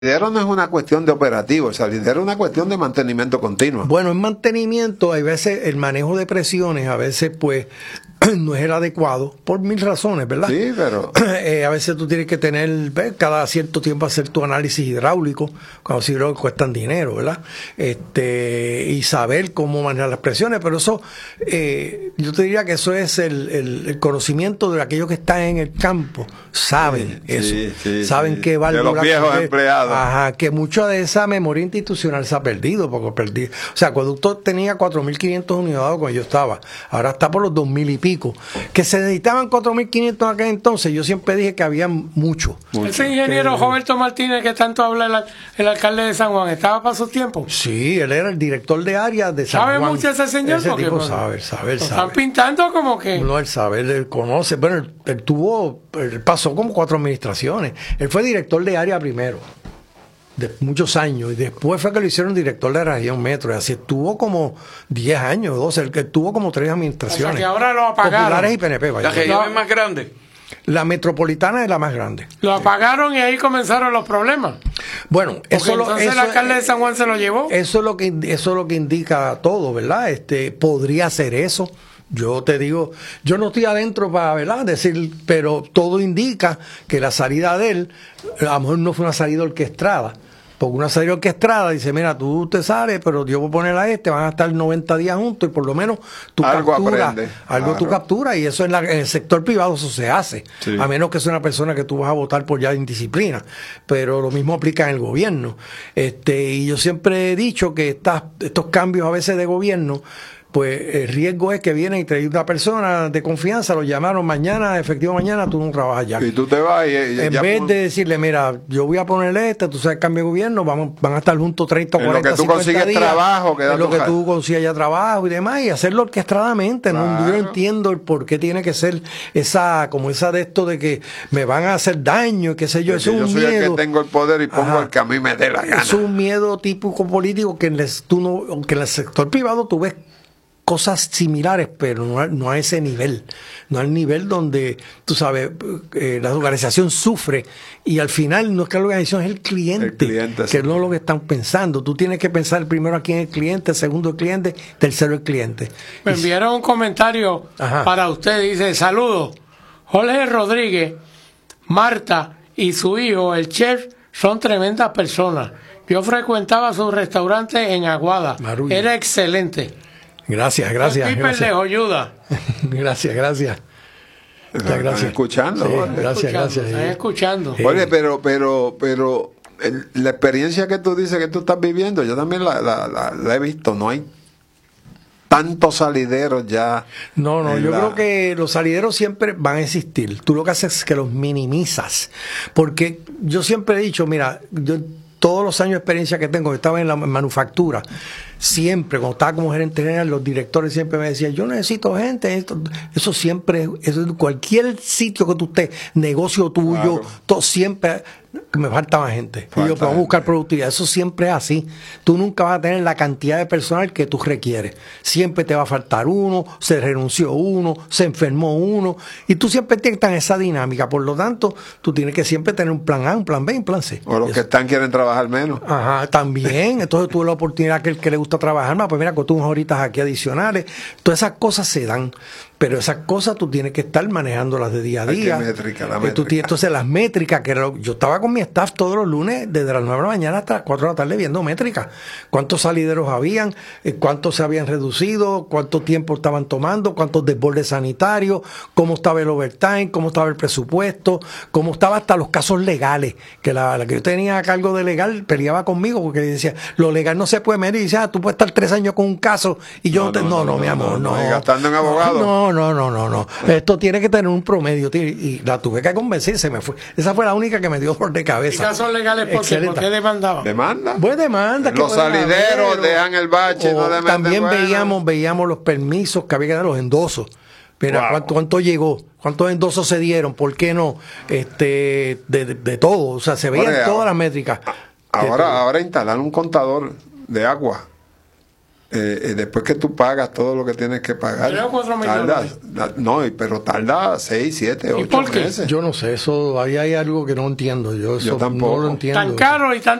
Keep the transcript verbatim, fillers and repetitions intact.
salidero no es una cuestión de operativo, el salidero es una cuestión de mantenimiento continuo. Bueno, en mantenimiento, hay veces el manejo de presiones, a veces pues no es el adecuado, por mil razones, ¿verdad? Sí, pero... Eh, a veces tú tienes que tener, ¿ves? Cada cierto tiempo hacer tu análisis hidráulico, cuando sí creo que cuestan dinero, ¿verdad? Este, y saber cómo manejar las presiones, pero eso, eh, yo te diría que eso es el, el, el conocimiento de aquellos que están en el campo, saben sí, eso, sí, sí, saben sí. qué válvula... De los viejos empleados. Ajá, que mucha de esa memoria institucional se ha perdido, porque perdí. O sea, Acueducto tenía cuatro mil quinientos unidades cuando yo estaba, ahora está por los dos mil y pico. Que se necesitaban cuatro mil quinientos en aquel entonces, yo siempre dije que había mucho. mucho. Ese ingeniero que, Roberto Martínez, que tanto habla el, el alcalde de San Juan, ¿estaba para sus tiempos? Sí, él era el director de área de San ¿Sabe Juan. mucho ese señor? Ese Porque, tipo pues, sabe, sabe, él lo sabe. están pintando como que... No, él sabe, él, él conoce. Bueno, él, él tuvo, él pasó como cuatro administraciones. Él fue director de área primero, de muchos años, y después fue que lo hicieron director de la región metro, y así estuvo como diez años, doce, el que tuvo como tres administraciones. O sea, que ahora lo apagaron. Populares y P N P, vaya. ¿La región es más grande? La metropolitana es la más grande. Lo apagaron y ahí comenzaron los problemas. Bueno, Porque eso lo, entonces eso, el alcalde de San Juan se lo llevó. Eso es lo que eso es lo que indica todo, ¿verdad? Este podría ser eso. Yo te digo, yo no estoy adentro para, ¿verdad?, decir, pero todo indica que la salida de él, a lo mejor no fue una salida orquestada. Porque una salida orquestada dice, mira, tú te sales, pero yo voy a poner a este, van a estar noventa días juntos y por lo menos tú algo capturas, aprende, algo claro. tú capturas, y eso en, la, en el sector privado eso se hace, sí. A menos que sea una persona que tú vas a votar por ya indisciplina, pero lo mismo aplica en el gobierno. Este, y yo siempre he dicho que estas, estos cambios a veces de gobierno, pues el riesgo es que vienen y traen una persona de confianza, lo llamaron mañana, efectivo mañana, tú no trabajas ya. Y tú te vas y, y en ya vez por... de decirle, mira, yo voy a ponerle este, tú sabes, cambio de gobierno, vamos, van a estar juntos treinta, en cuarenta, lo que tú cincuenta consigues días, trabajo, en lo que tú consigas ya trabajo y demás, y hacerlo orquestadamente. Claro. ¿No? Yo entiendo el por qué tiene que ser esa, como esa de esto de que me van a hacer daño, qué sé yo, eso es yo un soy miedo. el que tengo el poder y pongo Ajá. el que a mí me dé la gana. Es un miedo típico político que en el, tú no, que en el sector privado tú ves cosas similares, pero no a, no a ese nivel, no al nivel donde, tú sabes, eh, la organización sufre y al final no es que la organización, es el cliente, el cliente que sí. no es lo que están pensando. Tú tienes que pensar primero aquí en el cliente, segundo el cliente, tercero el cliente. Me enviaron un comentario Ajá. para usted, dice, saludos, Jorge Rodríguez, Marta y su hijo, el chef, son tremendas personas. Yo frecuentaba su restaurante en Aguada, Marulla. Era excelente. Gracias, gracias. El Gracias, de ayuda. gracias. gracias. Muchas Están gracias. escuchando. Sí, Jorge. gracias, Escuchando, gracias. están escuchando. Sí. Oye, pero, pero, pero el- la experiencia que tú dices que tú estás viviendo, yo también la, la, la, la he visto. No hay tantos salideros ya. No, no, en yo la- creo que los salideros siempre van a existir. Tú lo que haces es que los minimizas. Porque yo siempre he dicho, mira, yo todos los años de experiencia que tengo, estaba en la manufactura, siempre, cuando estaba como gerente general, los directores siempre me decían, yo necesito gente, esto, eso siempre, eso, cualquier sitio que tú estés, negocio tuyo, Claro. todo siempre, me falta más gente. Falta y yo, podemos buscar gente. productividad, eso siempre es así. Tú nunca vas a tener la cantidad de personal que tú requieres. Siempre te va a faltar uno, se renunció uno, se enfermó uno, y tú siempre tienes que estar en esa dinámica. Por lo tanto, tú tienes que siempre tener un plan A, un plan B y un plan C. O los Eso. que están quieren trabajar menos. Ajá, también. Entonces tuve la oportunidad que el que le gusta trabajar más, pues mira, con tus unas horitas aquí adicionales. Todas esas cosas se dan. Pero esas cosas tú tienes que estar manejándolas de día a Hay que día. métrica, la Eh, tú métrica. tienes, entonces las métricas, que era lo- yo estaba con mi staff todos los lunes, desde las nueve de la mañana hasta las cuatro de la tarde viendo métricas. ¿Cuántos salideros habían? Eh, ¿Cuántos se habían reducido? ¿Cuánto tiempo estaban tomando? ¿Cuántos desbordes sanitarios? ¿Cómo estaba el overtime? ¿Cómo estaba el presupuesto? ¿Cómo estaba hasta los casos legales? Que la, la que yo tenía a cargo de legal peleaba conmigo porque decía, lo legal no se puede medir. Y dice, ah, tú puedes estar tres años con un caso y yo no, No, te... no, No, no, no, mi no, amor, no, no. no, y gastando en abogado. No, no, no, no, no. Esto tiene que tener un promedio. tío, Y la tuve que convencer, se me fue. Esa fue la única que me dio por de ¿Y cabeza. casos legales por qué? Excelente. ¿Por qué demandaban? ¿Demanda? Pues demanda. Los salideros dejan el bache, no le meten También bueno. veíamos, veíamos los permisos que había que dar, los endosos. Mira, Wow. ¿cuánto, cuánto llegó? ¿Cuántos endosos se dieron? ¿Por qué no? Este, de, de, de todo. O sea, se veían Oye, todas ahora- las métricas. Ahora, ahora instalar un contador de agua eh, eh, después que tú pagas todo lo que tienes que pagar, Tres o cuatro tarda, millones. no, pero tarda seis, siete, ocho por qué? meses. Yo no sé, eso ahí hay algo que no entiendo. Yo eso Yo tampoco. no lo entiendo. Tan caro y tan